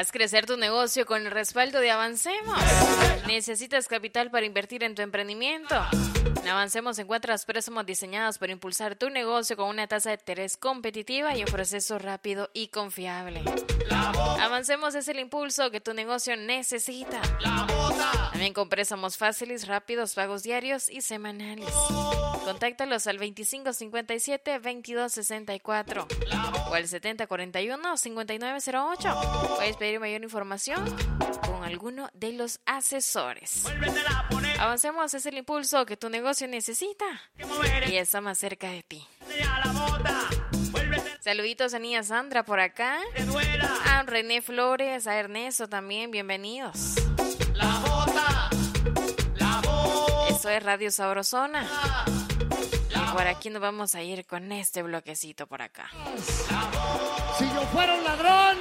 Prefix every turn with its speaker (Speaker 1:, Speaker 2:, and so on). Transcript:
Speaker 1: Haz crecer tu negocio con el respaldo de Avancemos. ¿Necesitas capital para invertir en tu emprendimiento? En Avancemos encuentras préstamos diseñados para impulsar tu negocio con una tasa de interés competitiva y un proceso rápido y confiable. Avancemos es el impulso que tu negocio necesita. También con préstamos fáciles, rápidos, pagos diarios y semanales. Contáctalos al 2557-2264 o al 7041-5908. Puedes pedir mayor información con alguno de los asesores. Avancemos es el impulso que tu negocio necesita y está más cerca de ti. Saluditos a niña Sandra por acá, a René Flores, a Ernesto también, bienvenidos. Esto es Radio Sabrosona. Y por aquí nos vamos a ir con este bloquecito por acá.
Speaker 2: Si yo fuera un ladrón,